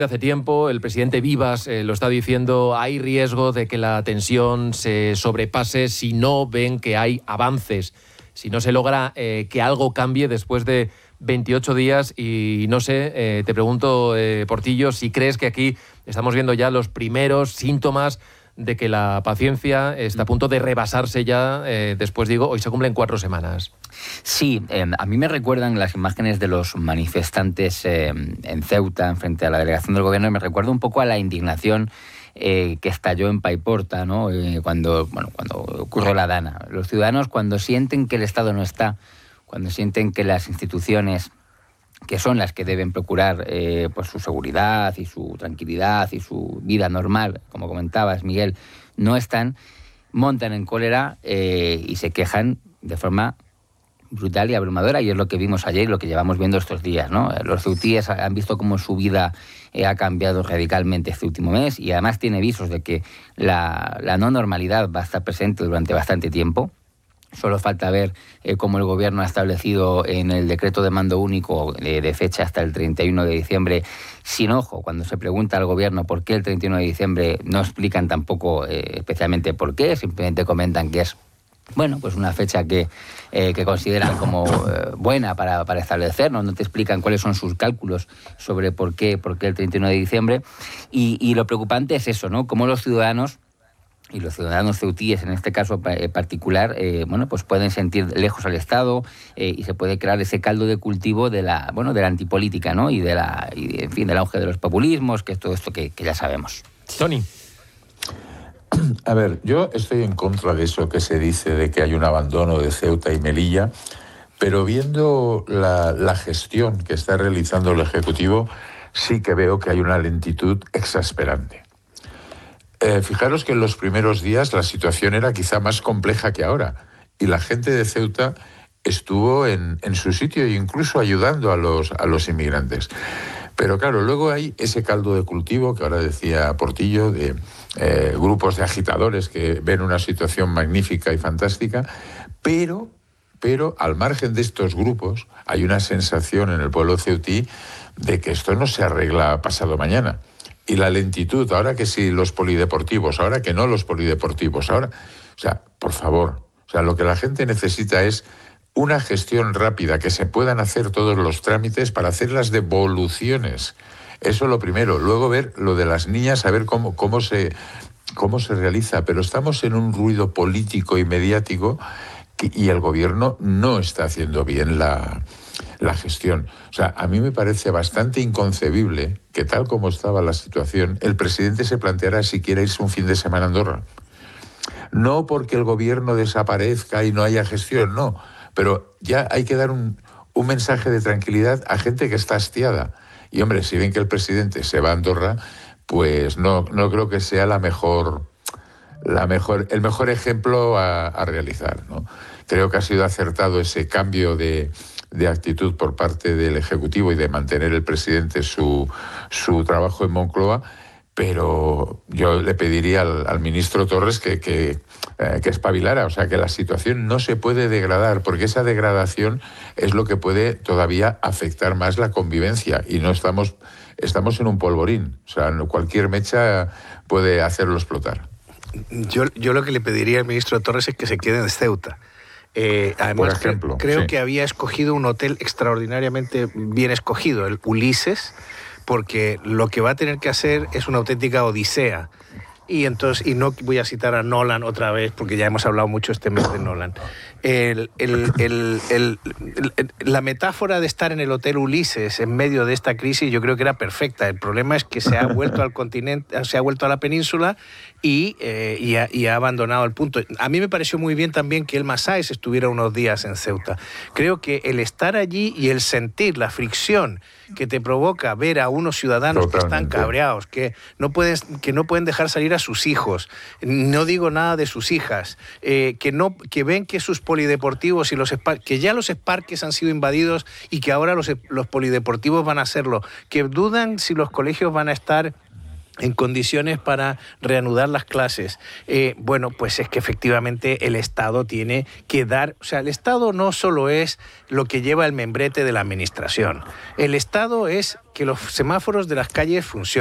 Hace tiempo el presidente Vivas lo está diciendo, hay riesgo de que la tensión se sobrepase si no ven que hay avances, si no se logra que algo cambie después de 28 días y no sé, te pregunto, Portillo, si crees que aquí estamos viendo ya los primeros síntomas de que la paciencia está a punto de rebasarse ya, después digo, hoy se cumplen 4 semanas. Sí, a mí me recuerdan las imágenes de los manifestantes en Ceuta, frente a la delegación del gobierno, y me recuerda un poco a la indignación que estalló en Paiporta, ¿no? Cuando ocurrió la Dana. Los ciudadanos, cuando sienten que el Estado no está, cuando sienten que las instituciones, que son las que deben procurar pues su seguridad y su tranquilidad y su vida normal, como comentabas, Miguel, no están, montan en cólera y se quejan de forma brutal y abrumadora, y es lo que vimos ayer y lo que llevamos viendo estos días, ¿no? Los ceutíes han visto cómo su vida ha cambiado radicalmente este último mes, y además tiene visos de que la no normalidad va a estar presente durante bastante tiempo. Solo falta ver cómo el gobierno ha establecido en el decreto de mando único de fecha hasta el 31 de diciembre, sin ojo, cuando se pregunta al gobierno por qué el 31 de diciembre, no explican tampoco especialmente por qué, simplemente comentan que es pues una fecha que consideran como buena para establecer, ¿no? No te explican cuáles son sus cálculos sobre por qué el 31 de diciembre. Y lo preocupante es eso, ¿no? Cómo los ciudadanos, y los ciudadanos ceutíes en este caso particular, pues pueden sentir lejos al Estado y se puede crear ese caldo de cultivo de la antipolítica, ¿no? Y del auge de los populismos, que es todo esto que ya sabemos. Tony. A ver, yo estoy en contra de eso que se dice de que hay un abandono de Ceuta y Melilla, pero viendo la gestión que está realizando el Ejecutivo, sí que veo que hay una lentitud exasperante. Fijaros que en los primeros días la situación era quizá más compleja que ahora, y la gente de Ceuta estuvo en su sitio e incluso ayudando a los inmigrantes. Pero claro, luego hay ese caldo de cultivo que ahora decía Portillo, de grupos de agitadores que ven una situación magnífica y fantástica, pero al margen de estos grupos hay una sensación en el pueblo ceutí de que esto no se arregla pasado mañana. Y la lentitud, ahora que sí los polideportivos, ahora que no los polideportivos, ahora... O sea, por favor, lo que la gente necesita es una gestión rápida, que se puedan hacer todos los trámites para hacer las devoluciones. Eso lo primero. Luego ver lo de las niñas, a ver cómo se realiza. Pero estamos en un ruido político y mediático y el gobierno no está haciendo bien la gestión. O sea, a mí me parece bastante inconcebible que, tal como estaba la situación, el presidente se planteara si quiere irse un fin de semana a Andorra. No porque el gobierno desaparezca y no haya gestión, no. Pero ya hay que dar un mensaje de tranquilidad a gente que está hastiada. Y, hombre, si ven que el presidente se va a Andorra, pues no creo que sea el mejor ejemplo a realizar, ¿no? Creo que ha sido acertado ese cambio de actitud por parte del Ejecutivo y de mantener el presidente su trabajo en Moncloa, pero yo le pediría al ministro Torres que espabilara, o sea, que la situación no se puede degradar, porque esa degradación es lo que puede todavía afectar más la convivencia, y no estamos en un polvorín, o sea, cualquier mecha puede hacerlo explotar. Yo lo que le pediría al ministro Torres es que se quede en Ceuta. Además, por ejemplo, creo sí, que había escogido un hotel extraordinariamente bien escogido, el Ulises, porque lo que va a tener que hacer es una auténtica odisea. Y no voy a citar a Nolan otra vez, porque ya hemos hablado mucho este mes de Nolan. La metáfora de estar en el Hotel Ulises en medio de esta crisis yo creo que era perfecta. El problema es que se ha vuelto al continente, se ha vuelto a la península y ha abandonado el punto. A mí me pareció muy bien también que Elma Sáez estuviera unos días en Ceuta. Creo que el estar allí y el sentir la fricción que te provoca ver a unos ciudadanos que están cabreados, que no pueden dejar salir a sus hijos, no digo nada de sus hijas, que ven que sus polideportivos y que ya los parques han sido invadidos y que ahora los polideportivos van a hacerlo, que dudan si los colegios van a estar en condiciones para reanudar las clases. Bueno, pues es que efectivamente el Estado tiene que dar... O sea, el Estado no solo es lo que lleva el membrete de la administración. El Estado es que los semáforos de las calles funcionen.